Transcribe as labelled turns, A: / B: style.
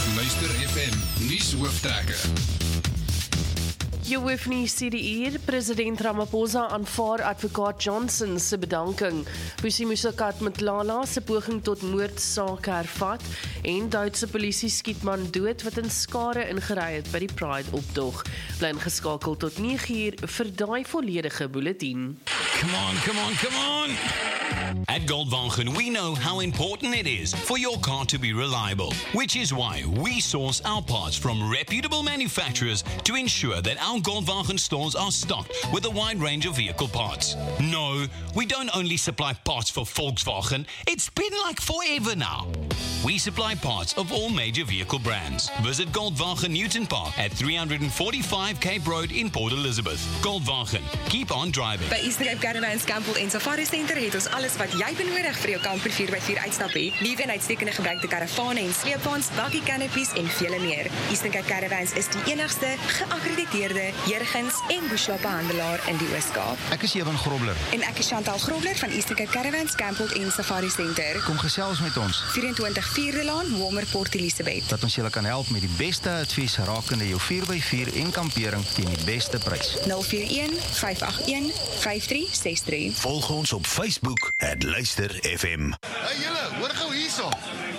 A: Luister FM nuushooftrekker.
B: Jou hoef nie sê die uur, president Ramaphosa aanvaar advokaat Johnson se bedanking. Busi Musakat Mtlala se poging tot moordsaak hervat en Duitse polisie skiet man dood wat in skare ingery het by die Pride optog. Bly ingeskakel tot 9 uur vir daai volledige bulletin.
C: Come on. At Goldwagen, we know how important it is for your car to be reliable, which is why we source our parts from reputable manufacturers to ensure that our Goldwagen stores are stocked with a wide range of vehicle parts. No, we don't only supply parts for Volkswagen, it's been like forever now. We supply parts of all major vehicle brands. Visit Goldwagen Newton Park at 345 Cape Road in Port Elizabeth. Goldwagen, keep on driving.
D: By Eastern Cape Caravans Campbell en Safari Center het ons alles wat jy benodig vir jou kamper 4x4 uitstap het. Liewe en uitstekende gebruikte karavane en sleepwaens, bakkie canopies en vele meer. Eastern Cape Caravans is die enigste geakkrediteerde Jurgens en Bushwappe handelaar in die Oos-Kaap.
E: Ek is Ewan Grobler.
D: En ek is Chantal Grobler van Eastern Cape Caravans Campbell en Safari Center.
E: Kom gesels met ons.
D: 24 Vierde Laan, Walmer, Port Elizabeth.
E: Dat ons julle kan help met die beste advies rakende jou 4x4 en kampering teen die beste prys.
D: 041 581 5363.
F: Volg ons op Facebook @Luister FM.
G: Hey julle, hoor gou hierso.